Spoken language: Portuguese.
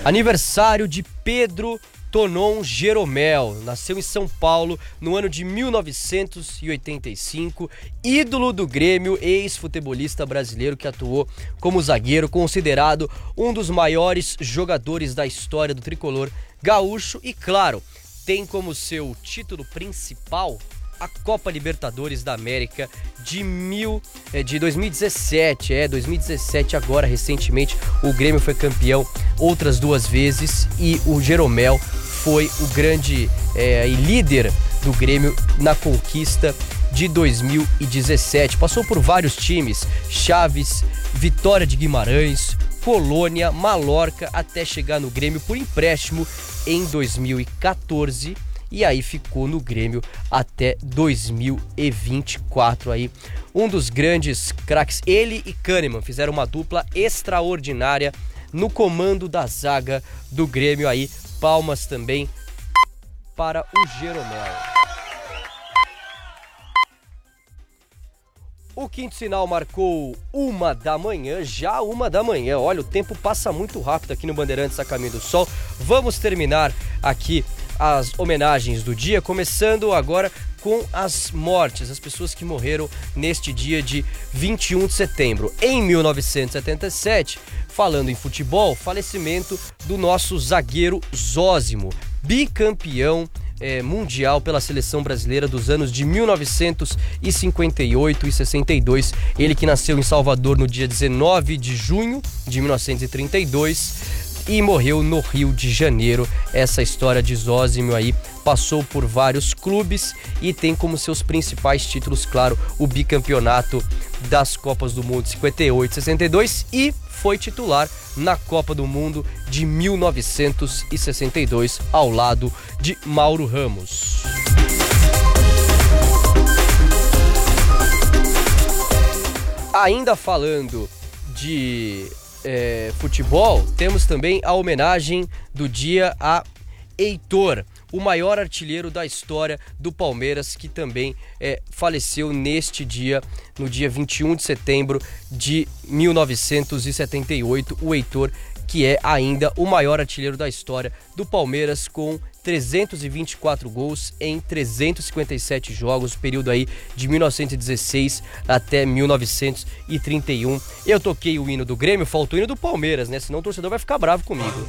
Aniversário de Pedro Tonon Jeromel, nasceu em São Paulo no ano de 1985, ídolo do Grêmio, ex-futebolista brasileiro que atuou como zagueiro, considerado um dos maiores jogadores da história do tricolor gaúcho e, claro, tem como seu título principal a Copa Libertadores da América de 2017. 2017 agora, recentemente, o Grêmio foi campeão outras 2 vezes e o Jeromel foi o grande líder do Grêmio na conquista de 2017. Passou por vários times, Chaves, Vitória de Guimarães, Colônia, Mallorca, até chegar no Grêmio por empréstimo em 2014. E aí ficou no Grêmio até 2024 aí. Um dos grandes craques, ele e Kahneman fizeram uma dupla extraordinária no comando da zaga do Grêmio aí. Palmas também para o Jeromel. O quinto sinal marcou 1 da manhã, já 1 da manhã. Olha, o tempo passa muito rápido aqui no Bandeirantes a Caminho do Sol. Vamos terminar aqui as homenagens do dia, começando agora com as mortes, as pessoas que morreram neste dia de 21 de setembro. Em 1977, falando em futebol, falecimento do nosso zagueiro Zósimo, bicampeão mundial pela seleção brasileira dos anos de 1958 e 62. Ele que nasceu em Salvador no dia 19 de junho de 1932 e morreu no Rio de Janeiro. Essa história de Zósimo aí passou por vários clubes e tem como seus principais títulos, claro, o bicampeonato das Copas do Mundo 58 e 62 e foi titular na Copa do Mundo de 1962 ao lado de Mauro Ramos. Ainda falando de futebol, temos também a homenagem do dia a Heitor, o maior artilheiro da história do Palmeiras, que também faleceu neste dia, no dia 21 de setembro de 1978. O Heitor, que é ainda o maior artilheiro da história do Palmeiras, com 324 gols em 357 jogos, período aí de 1916 até 1931. Eu toquei o hino do Grêmio, faltou o hino do Palmeiras, né? Senão o torcedor vai ficar bravo comigo.